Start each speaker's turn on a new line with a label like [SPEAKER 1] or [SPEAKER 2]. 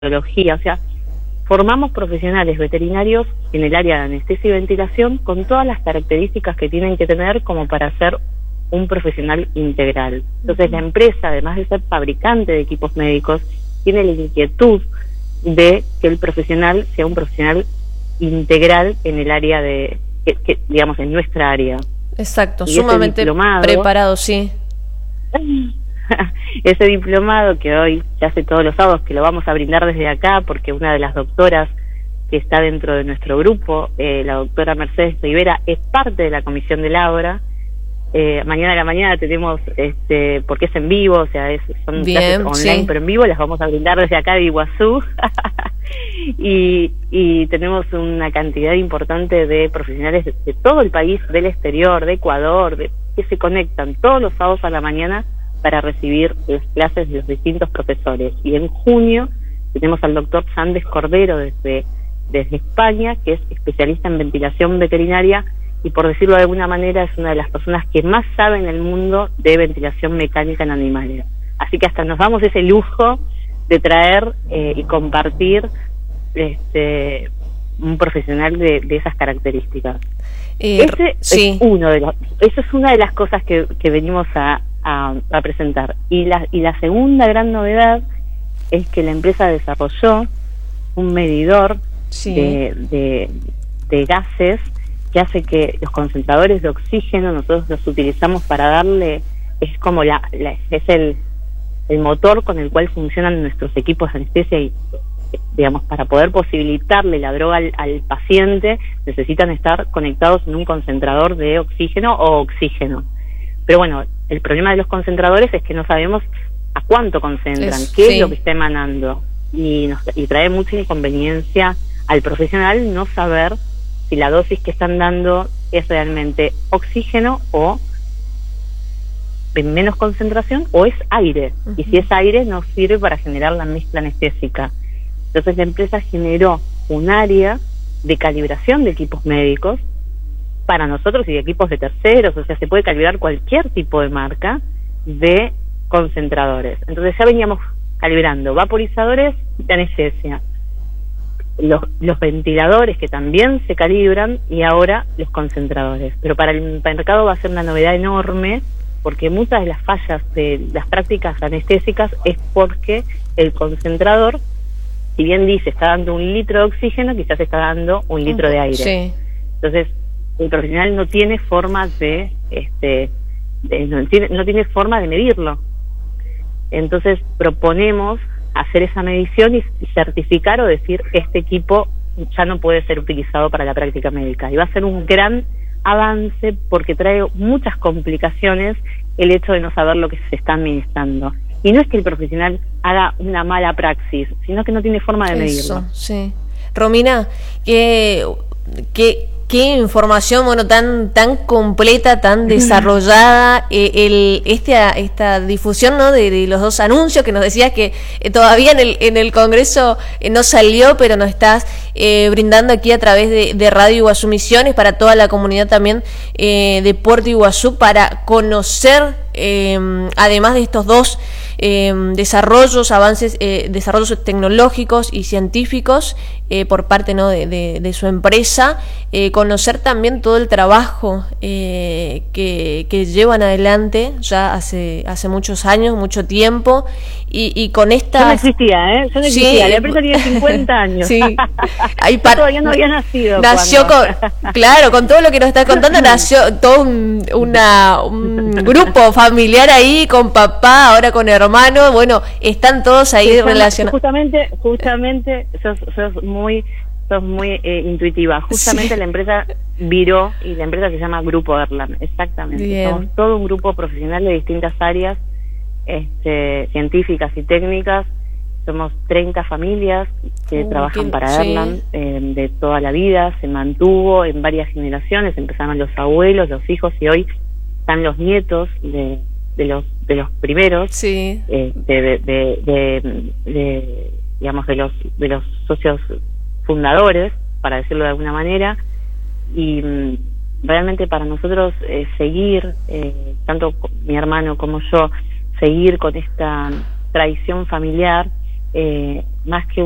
[SPEAKER 1] o sea, formamos profesionales veterinarios en el área de anestesia y ventilación con todas las características que tienen que tener como para ser un profesional integral. Entonces la empresa, además de ser fabricante de equipos médicos, tiene la inquietud de que el profesional sea un profesional integral en el área de, digamos, en nuestra área.
[SPEAKER 2] Exacto, y sumamente preparado, sí.
[SPEAKER 1] Ese diplomado que hoy se hace todos los sábados, que lo vamos a brindar desde acá, porque una de las doctoras que está dentro de nuestro grupo, la doctora Mercedes Rivera, es parte de la comisión del Ágora. Mañana a la mañana tenemos, porque es en vivo, o sea, son clases online, sí, pero en vivo las vamos a brindar desde acá de Iguazú. y tenemos una cantidad importante de profesionales de todo el país, del exterior, de Ecuador, que se conectan todos los sábados a la mañana para recibir las clases de los distintos profesores. Y en junio tenemos al doctor Sandes Cordero desde España, que es especialista en ventilación veterinaria y, por decirlo de alguna manera, es una de las personas que más sabe en el mundo de ventilación mecánica en animales. Así que hasta nos damos ese lujo de traer y compartir un profesional de esas características.
[SPEAKER 2] Sí.
[SPEAKER 1] Esa es una de las cosas que venimos a presentar. Y la segunda gran novedad es que la empresa desarrolló un medidor, sí, de gases, que hace que los concentradores de oxígeno nosotros los utilizamos para darle, es como es el motor con el cual funcionan nuestros equipos de anestesia y, digamos, para poder posibilitarle la droga al paciente necesitan estar conectados en un concentrador de oxígeno o oxígeno. Pero bueno, el problema de los concentradores es que no sabemos a cuánto concentran, qué es lo que está emanando, y trae mucha inconveniencia al profesional no saber si la dosis que están dando es realmente oxígeno o en menos concentración o es aire. Y si es aire no sirve para generar la mezcla anestésica. Entonces la empresa generó un área de calibración de equipos médicos para nosotros y de equipos de terceros, o sea, se puede calibrar cualquier tipo de marca de concentradores. Entonces ya veníamos calibrando vaporizadores de anestesia, los ventiladores que también se calibran y ahora los concentradores. Pero para el mercado va a ser una novedad enorme, porque muchas de las fallas de las prácticas anestésicas es porque el concentrador, si bien dice está dando 1 litro de oxígeno, quizás está dando 1 litro de aire.
[SPEAKER 2] Sí.
[SPEAKER 1] Entonces el profesional no tiene forma no tiene forma de medirlo. Entonces proponemos hacer esa medición y certificar o decir este equipo ya no puede ser utilizado para la práctica médica. Y va a ser un gran avance porque trae muchas complicaciones el hecho de no saber lo que se está administrando. Y no es que el profesional haga una mala praxis, sino que no tiene forma de medirlo.
[SPEAKER 2] Eso, sí. Romina, qué información, bueno, tan completa, tan desarrollada, esta difusión, ¿no?, de los dos anuncios que nos decías que todavía en el Congreso no salió, pero nos estás brindando aquí a través de Radio Iguazú Misiones para toda la comunidad también de Puerto Iguazú, para conocer, además de estos dos desarrollos tecnológicos y científicos por parte, ¿no?, de su empresa, conocer también todo el trabajo que llevan adelante ya hace muchos años, mucho tiempo, y con esta...
[SPEAKER 1] Yo no existía, yo no existía, la empresa tiene 50 años.
[SPEAKER 2] Sí.
[SPEAKER 1] Todavía no había nacido.
[SPEAKER 2] Nació claro, con todo lo que nos estás contando, nació todo un grupo familiar ahí, con papá, ahora con hermano, bueno, están todos ahí relacionados.
[SPEAKER 1] Justamente sos muy intuitiva. Justamente la empresa viró, y la empresa se llama Grupo Erlan, exactamente.
[SPEAKER 2] Bien.
[SPEAKER 1] Somos todo un grupo profesional de distintas áreas científicas y técnicas. Somos 30 familias que trabajan para Erlan de toda la vida. Se mantuvo en varias generaciones, empezaron los abuelos, los hijos, y hoy están los nietos de los primeros,
[SPEAKER 2] sí,
[SPEAKER 1] digamos, de los socios fundadores, para decirlo de alguna manera. Y realmente para nosotros seguir, tanto mi hermano como yo, seguir con esta tradición familiar, más que